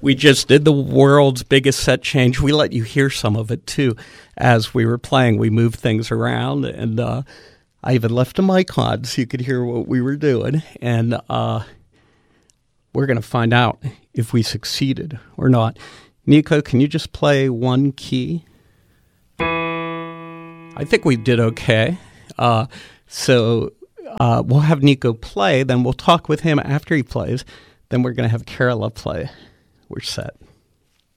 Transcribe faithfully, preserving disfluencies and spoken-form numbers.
We just did the world's biggest set change. We let you hear some of it, too, as we were playing. We moved things around, and uh, I even left a mic on so you could hear what we were doing. And uh, we're going to find out if we succeeded or not. Nico, can you just play one key? I think we did okay. Uh, so uh, we'll have Nico play, then we'll talk with him after he plays. Then we're going to have Carola play. We're set.